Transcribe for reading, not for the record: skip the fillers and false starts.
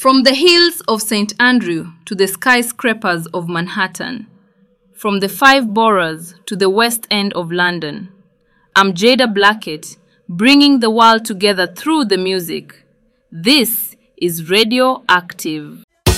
From the hills of St. Andrew to the skyscrapers of Manhattan, from the five boroughs to the West End of London, I'm Jada Blackett, bringing the world together through the music. This is Radio Active.